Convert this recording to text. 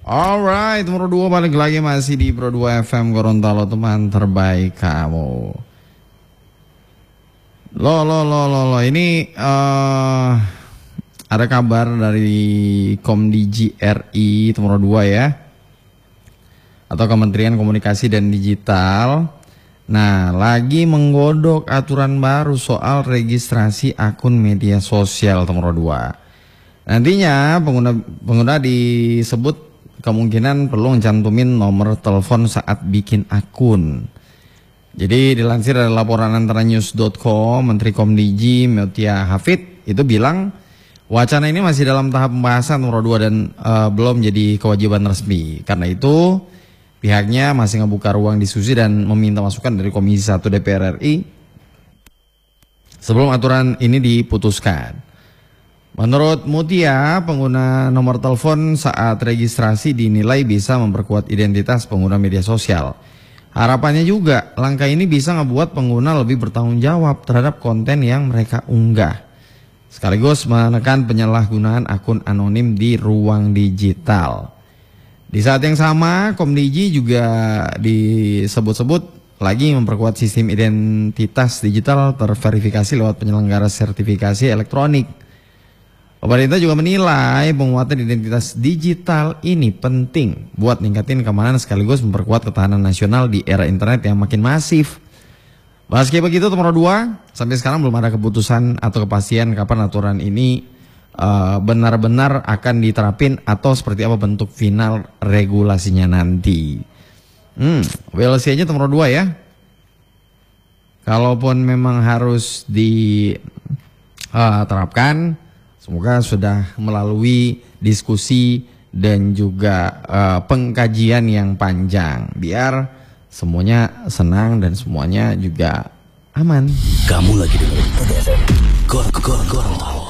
Alright, nomor 2 balik lagi masih di Pro 2 FM Gorontalo, teman terbaik kamu. Lo, ini ada kabar dari Komdigi RI nomor 2 ya, atau Kementerian Komunikasi dan Digital. Nah, lagi menggodok aturan baru soal registrasi akun media sosial nomor 2. Nantinya pengguna disebut kemungkinan perlu mencantumin nomor telepon saat bikin akun. Jadi dilansir dari laporan antaranews.com, Menteri Komdigi Mutia Hafid itu bilang wacana ini masih dalam tahap pembahasan nomor 2 dan belum jadi kewajiban resmi. Karena itu pihaknya masih ngebuka ruang diskusi dan meminta masukan dari Komisi 1 DPR RI sebelum aturan ini diputuskan. Menurut Mutia, pengguna nomor telepon saat registrasi dinilai bisa memperkuat identitas pengguna media sosial. Harapannya juga langkah ini bisa ngebuat pengguna lebih bertanggung jawab terhadap konten yang mereka unggah, sekaligus menekan penyalahgunaan akun anonim di ruang digital. Di saat yang sama, Komdigi juga disebut-sebut lagi memperkuat sistem identitas digital terverifikasi lewat penyelenggara sertifikasi elektronik. Pemerintah juga menilai penguatan identitas digital ini penting buat ningkatin keamanan sekaligus memperkuat ketahanan nasional di era internet yang makin masif. Meski begitu, nomor 2, sampai sekarang belum ada keputusan atau kepastian kapan aturan ini benar-benar akan diterapin atau seperti apa bentuk final regulasinya nanti. We'll see aja nomor 2 ya. Kalaupun memang harus diterapkan, semoga sudah melalui diskusi dan juga pengkajian yang panjang biar semuanya senang dan semuanya juga aman. Kamu lagi dengerin Gorontalo.